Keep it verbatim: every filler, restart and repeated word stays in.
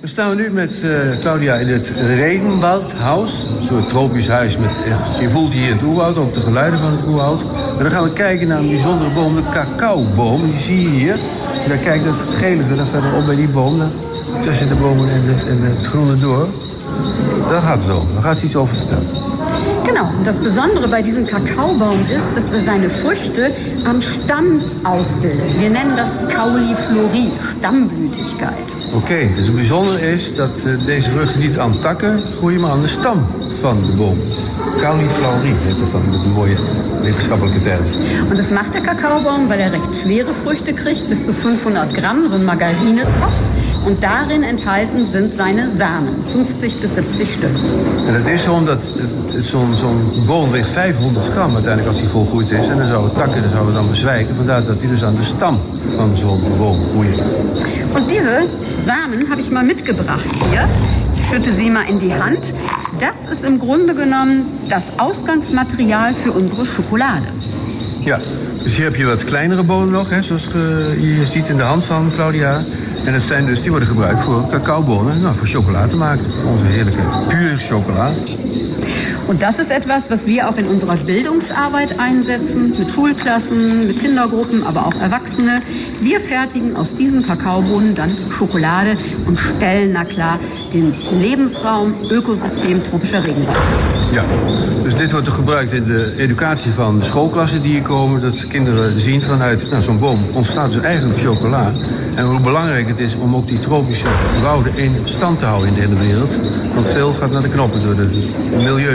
We staan nu met uh, Claudia in het Regenwaldhaus. Een soort tropisch huis. Met echt, je voelt hier het oerwoud, ook de geluiden van het oerwoud. En dan gaan we kijken naar een bijzondere boom, de cacaoboom. Die zie je hier. En dan kijk dat gele er verderop bij die boom. Dan, tussen de bomen en, de, en het groene door. Daar gaat het om. Daar gaat ze iets over vertellen. Genau, und das Besondere bei diesem Kakaobaum ist, dass er seine Früchte am Stamm ausbildet. Wir nennen das Cauliflorie, Stammblütigkeit. Oké, okay, dus het bijzondere is dat uh, deze vruchten niet aan takken groeien, maar aan de stam van de boom. Cauliflorie heet dat dan, met een mooie wetenschappelijke term. Und das macht der Kakaobaum, weil er recht schwere Früchte kriegt, bis zu fünfhundert Gramm, so ein Margarinetopf. Und darin enthalten sind seine Samen, vijftig bis zeventig Stück. En dat is zo omdat zo'n zo'n boom weegt vijfhonderd gram uiteindelijk als hij volgroeid is. En dan zouden takken dan zouden dan bezwijken. Vandaar dat hij dus aan de stam van zo'n boom groeit. Und diese Samen habe ich mal mitgebracht hier. Ich schütte sie mal in die Hand. Das ist im Grunde genommen das Ausgangsmaterial für unsere Schokolade. Ja, dus hier heb je wat kleinere bomen nog, hè, zoals je hier ziet in de hand van Claudia. En dat zijn dus, die worden gebruikt voor cacaobonen, nou, voor chocolade te maken. Onze heerlijke, pure chocolade. Und das ist etwas, was wir auch in unserer Bildungsarbeit einsetzen, mit Schulklassen, mit Kindergruppen, aber auch Erwachsene. Wir fertigen aus diesen Kakaobohnen dann Schokolade und stellen, na klar, den Lebensraum, Ökosystem tropischer Regenwald. Ja, dus dit wordt gebruikt in de educatie van de schoolklassen die hier komen. Dat kinderen zien vanuit nou, zo'n boom ontstaat dus eigenlijk chocola. En hoe belangrijk het is om ook die tropische wouden in stand te houden in de hele wereld. Want veel gaat naar de knoppen door het milieu.